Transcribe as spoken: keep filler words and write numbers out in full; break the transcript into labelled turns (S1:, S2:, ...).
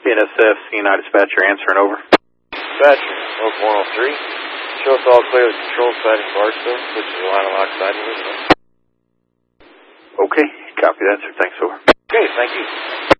S1: N S F, C N I dispatcher answering over.
S2: Dispatcher, North one oh three. Show us all clear to the control side in Barstow, which is the line of oxide and aluminum.
S1: Okay, copy that, sir. Thanks, over.
S2: Okay, thank you.